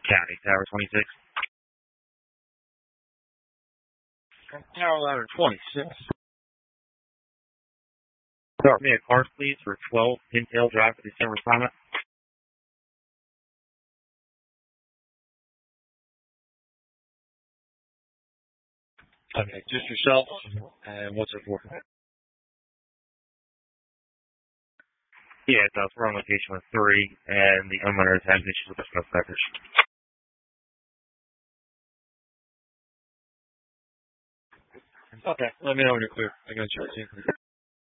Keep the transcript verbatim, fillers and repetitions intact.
County, Tower twenty-six. Tower ladder twenty-six. Start me a car, please, for twelve Pintail Drive for December assignment. Okay, just yourself. And what's it for? Yeah, it's uh, we're on location with three, and the homeowner is having issues with the smoke detectors. Okay, let me know when you're clear. I got you.